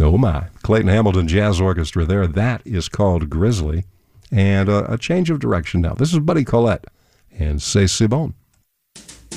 Oh, my. Clayton Hamilton Jazz Orchestra there. That is called Grizzly. And a change of direction now. This is Buddy Collette and C'est Si Bon.